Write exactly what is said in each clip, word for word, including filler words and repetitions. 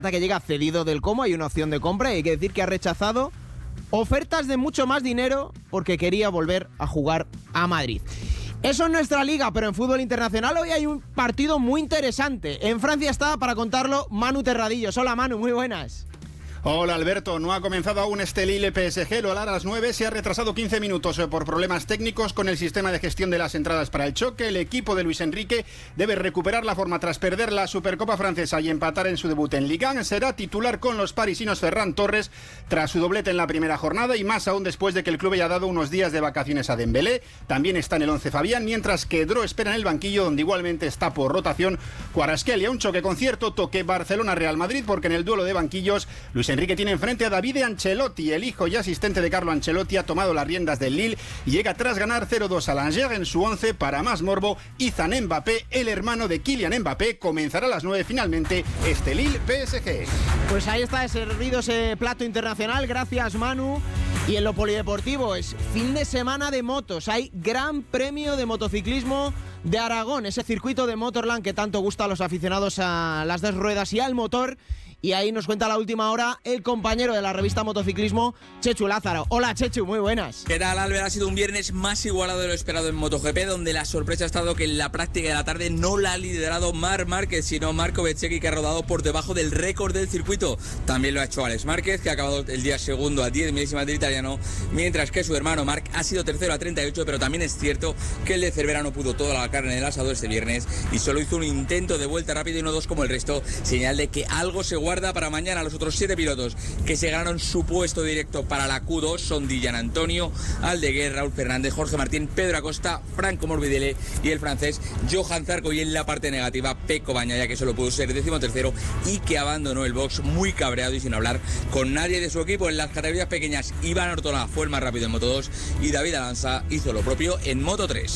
que llega cedido del Como, hay una opción de compra y hay que decir que ha rechazado ofertas de mucho más dinero porque quería volver a jugar a Madrid. Eso es nuestra liga, pero en fútbol internacional hoy hay un partido muy interesante. En Francia está, para contarlo, Manu Terradillos. Hola Manu, muy buenas. Hola Alberto, no ha comenzado aún este Lille P S G, lo hará a las nueve, se ha retrasado quince minutos por problemas técnicos con el sistema de gestión de las entradas para el choque. El equipo de Luis Enrique debe recuperar la forma tras perder la Supercopa francesa y empatar en su debut en Ligue uno. Será titular con los parisinos Ferran Torres tras su doblete en la primera jornada y más aún después de que el club haya dado unos días de vacaciones a Dembélé. También está en el once Fabián, mientras que Dro espera en el banquillo, donde igualmente está por rotación Kvaratskhelia. Un choque con cierto toque Barcelona-Real Madrid, porque en el duelo de banquillos Luis Enrique tiene enfrente a David Ancelotti. El hijo y asistente de Carlo Ancelotti ha tomado las riendas del Lille y llega tras ganar cero dos a Angers. En su once, para más morbo, Izan Mbappé, el hermano de Kylian Mbappé. Comenzará a las nueve finalmente este Lille P S G. Pues ahí está servido ese plato internacional, gracias Manu. Y en lo polideportivo es fin de semana de motos, hay Gran Premio de Motociclismo de Aragón, ese circuito de Motorland que tanto gusta a los aficionados a las dos ruedas y al motor. Y ahí nos cuenta a la última hora el compañero de la revista Motociclismo, Chechu Lázaro. Hola Chechu, muy buenas. ¿Qué tal, Albert? Ha sido un viernes más igualado de lo esperado en MotoGP, donde la sorpresa ha estado que en la práctica de la tarde no la ha liderado Marc Márquez, sino Marco Bezzecchi, que ha rodado por debajo del récord del circuito. También lo ha hecho Alex Márquez, que ha acabado el día segundo a diez milésimas del italiano, mientras que su hermano Marc ha sido tercero a treinta y ocho, pero también es cierto que el de Cervera no pudo toda la carne en el asador este viernes y solo hizo un intento de vuelta rápido y no dos como el resto, señal de que algo se guarda para mañana. Los otros siete pilotos que se ganaron su puesto directo para la Q dos son Dillan Antonio, Aldeguer, Raúl Fernández, Jorge Martín, Pedro Acosta, Franco Morbidelli y el francés Johan Zarco. Y en la parte negativa, Pecco Bagnaia, que solo pudo ser decimotercero y que abandonó el box muy cabreado y sin hablar con nadie de su equipo. En las categorías pequeñas, Iván Ortola fue el más rápido en Moto dos y David Alanza hizo lo propio en Moto tres.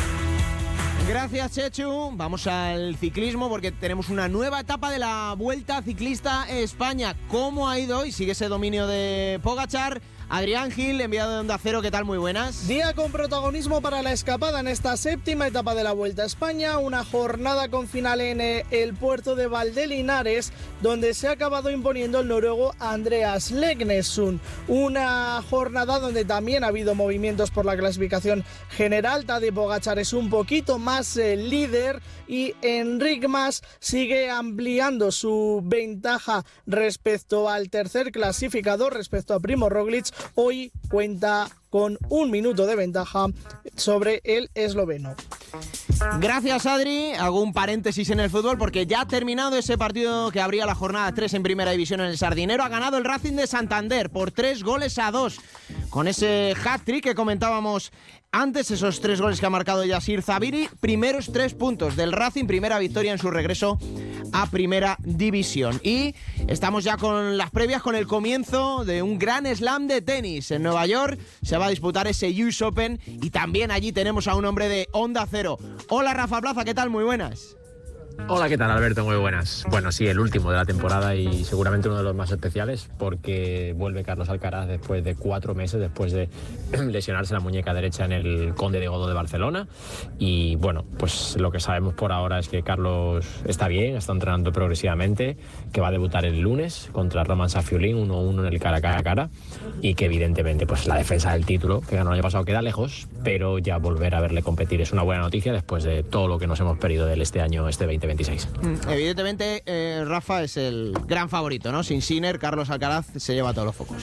Gracias Chechu, vamos al ciclismo porque tenemos una nueva etapa de la Vuelta Ciclista España. ¿Cómo ha ido hoy? Sigue ese dominio de Pogačar. Adrián Gil, enviado de Onda Cero, ¿qué tal? Muy buenas. Día con protagonismo para la escapada en esta séptima etapa de la Vuelta a España, una jornada con final en el puerto de Valdelinares, donde se ha acabado imponiendo el noruego Andreas Leknesund. Una jornada donde también ha habido movimientos por la clasificación general. Tadej Pogačar es un poquito más eh, líder y Enric Mas sigue ampliando su ventaja respecto al tercer clasificador, respecto a Primo Roglic. Hoy cuenta con un minuto de ventaja sobre el esloveno. Gracias Adri, hago un paréntesis en el fútbol porque ya ha terminado ese partido que abría la jornada tres en Primera División en el Sardinero. Ha ganado el Racing de Santander por tres goles a dos con ese hat-trick que comentábamos antes, esos tres goles que ha marcado Yasir Zabiri. Primeros tres puntos del Racing, primera victoria en su regreso a Primera División. Y estamos ya con las previas, con el comienzo de un gran slam de tenis en Nueva York. Se va a disputar ese U S Open y también allí tenemos a un hombre de Onda Cero. Hola Rafa Plaza, ¿qué tal? Muy buenas. Hola, ¿qué tal Alberto? Muy buenas. Bueno, sí, el último de la temporada y seguramente uno de los más especiales porque vuelve Carlos Alcaraz después de cuatro meses, después de lesionarse la muñeca derecha en el Conde de Godó de Barcelona. Y bueno, pues lo que sabemos por ahora es que Carlos está bien, está entrenando progresivamente, que va a debutar el lunes contra Roman Safiulin uno a uno en el cara a cara a cara y que evidentemente pues la defensa del título que ganó el año pasado queda lejos, pero ya volver a verle competir es una buena noticia después de todo lo que nos hemos perdido de él este año, este veinte veintiséis. Evidentemente, eh, Rafa es el gran favorito, ¿no? Sin Sinner, Carlos Alcaraz se lleva todos los focos.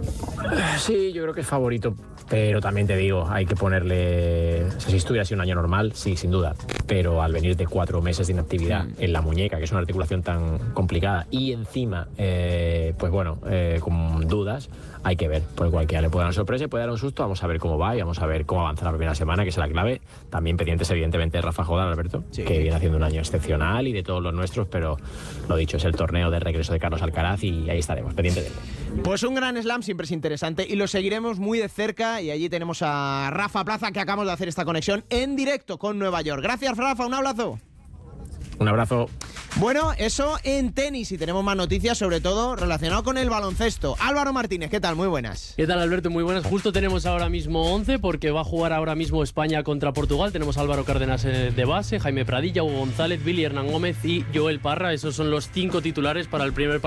Sí, yo creo que es favorito, pero también te digo, hay que ponerle... O sea, si estuviera sido un año normal, sí, sin duda, pero al venir de cuatro meses de inactividad mm. en la muñeca, que es una articulación tan complicada, y encima, eh, pues bueno, eh, con dudas, hay que ver, porque cualquiera le puede dar una sorpresa y puede dar un susto. Vamos a ver cómo va y vamos a ver cómo avanza la primera semana, que es la clave. También pendientes, evidentemente, de Rafa Jodar, Alberto, sí, que viene haciendo un año excepcional y de todos los nuestros, pero lo dicho, es el torneo de regreso de Carlos Alcaraz y ahí estaremos, pendientes de él. Pues un gran slam siempre es interesante y lo seguiremos muy de cerca y allí tenemos a Rafa Plaza, que acabamos de hacer esta conexión en directo con Nueva York. Gracias, Rafa, un abrazo. Un abrazo. Bueno, eso en tenis y tenemos más noticias, sobre todo relacionado con el baloncesto. Álvaro Martínez, ¿qué tal? Muy buenas. ¿Qué tal, Alberto? Muy buenas. Justo tenemos ahora mismo once porque va a jugar ahora mismo España contra Portugal. Tenemos a Álvaro Cárdenas de base, Jaime Pradilla, Hugo González, Billy Hernán Gómez y Joel Parra. Esos son los cinco titulares para el primer partido